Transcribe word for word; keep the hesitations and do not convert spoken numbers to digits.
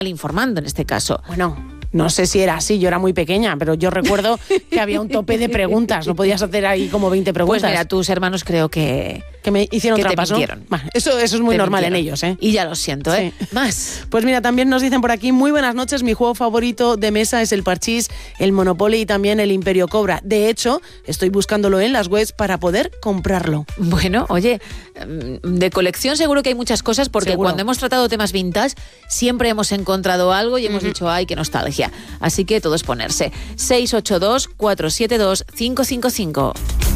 informando en este caso. Bueno, no sé si era así, yo era muy pequeña, pero yo recuerdo que había un tope de preguntas, no podías hacer ahí como veinte preguntas. Pues mira, tus hermanos creo que... Que me hicieron que trampas, te mintieron. ¿no? Bah, eso, eso es muy Te normal mintieron. en ellos, ¿eh? Y ya lo siento, ¿eh? Sí. Más. Pues mira, también nos dicen por aquí, muy buenas noches, mi juego favorito de mesa es el parchís, el Monopoly y también el Imperio Cobra. De hecho, estoy buscándolo en las webs para poder comprarlo. Bueno, oye, de colección seguro que hay muchas cosas, porque Seguro. cuando hemos tratado temas vintage siempre hemos encontrado algo y hemos Ujú. dicho, ay, qué nostalgia. Así que todo es ponerse. seis ocho dos, cuatro siete dos, cinco cinco cinco.